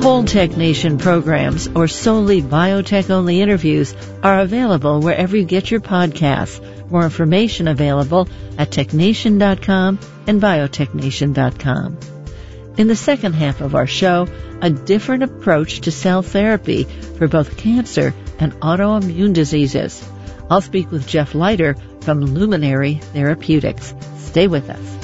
Whole Tech Nation programs or solely biotech-only interviews are available wherever you get your podcasts. More information available at technation.com and biotechnation.com. In the second half of our show, a different approach to cell therapy for both cancer and autoimmune diseases. I'll speak with Jeff Leiter from Luminary Therapeutics. Stay with us.